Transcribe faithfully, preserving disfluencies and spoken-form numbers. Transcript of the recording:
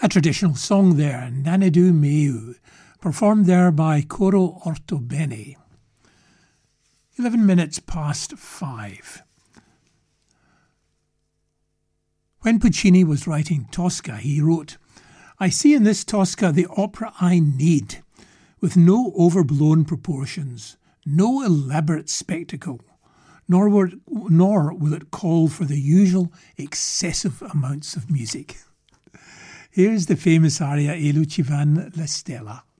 A traditional song there, Nanadu Meu, performed there by Coro Ortobene. Eleven minutes past five. When Puccini was writing Tosca, he wrote, "I see in this Tosca the opera I need, with no overblown proportions, no elaborate spectacle, nor will, it, nor will it call for the usual excessive amounts of music." Here's the famous aria E luci van le stella.